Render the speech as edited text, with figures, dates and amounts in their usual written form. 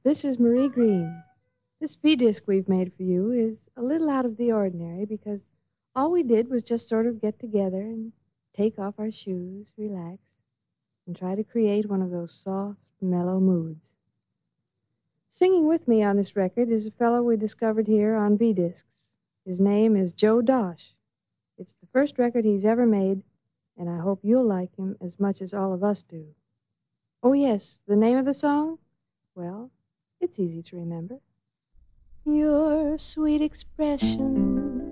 This is Marie Green. This V-disc we've made for you is a little out of the ordinary because all we did was just sort of get together and take off our shoes, relax, and try to create one of those soft, mellow moods. Singing with me on this record is a fellow we discovered here on V-discs. His name is Joe Dosh. It's the first record he's ever made, and I hope you'll like him as much as all of us do. Oh, yes, the name of the song? Well, it's easy to remember. Your sweet expression